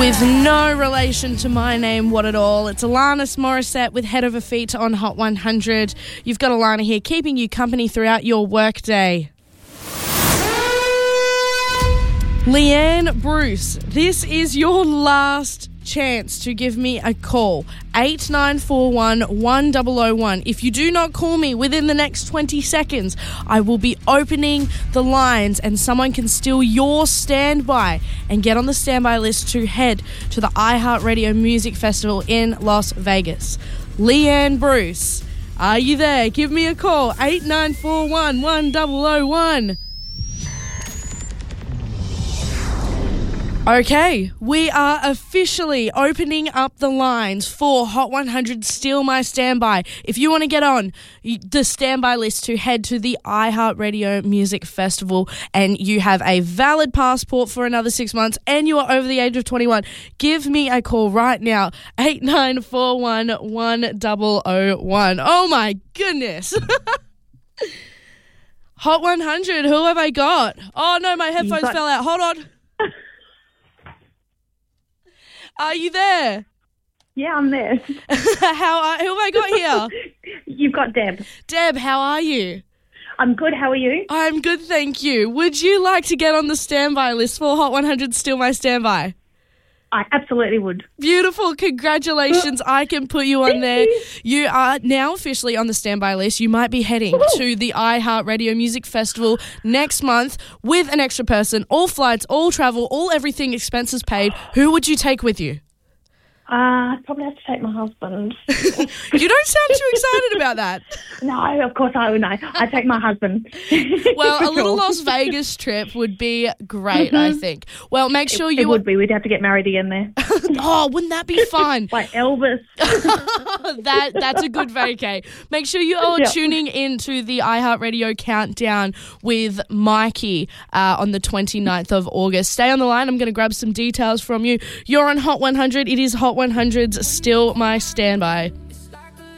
With no relation to My Name, What at All. It's Alanis Morissette with Head Over Feet on Hot 100. You've got Alana here keeping you company throughout your workday. Leanne Bruce, this is your last chance to give me a call. 8941 1001. If you do not call me within the next 20 seconds, I will be opening the lines and someone can steal your standby and get on the standby list to head to the iHeartRadio Music Festival in Las Vegas. Leanne Bruce, are you there? Give me a call. 8941 1001. Okay, we are officially opening up the lines for Hot 100 Steal My Standby. If you want to get on the standby list to head to the iHeartRadio Music Festival and you have a valid passport for another 6 months and you are over the age of 21, give me a call right now, 8941 1001. Oh my goodness. Hot 100, who have I got? Oh no, my headphones fell out. Hold on. Are you there? Yeah, I'm there. Who have I got here? You've got Deb. Deb, how are you? I'm good. How are you? I'm good, thank you. Would you like to get on the standby list for Hot 100 Steal My Standby? I absolutely would. Beautiful. Congratulations. I can put you on there. You are now officially on the standby list. You might be heading to the iHeartRadio Music Festival next month with an extra person. All flights, all travel, all everything, expenses paid. Who would you take with you? I'd probably have to take my husband. You don't sound too excited about that. No, of course I would know. I'd take my husband. Well, a little Las Vegas trip would be great, I think. Well, make sure you... It would be. We'd have to get married again there. Oh, wouldn't that be fun? Like Elvis. That's a good vacay. Make sure you are tuning in to the iHeartRadio Countdown with Mikey on the 29th of August. Stay on the line. I'm going to grab some details from you. You're on Hot 100. It is Hot 100's Still My Standby.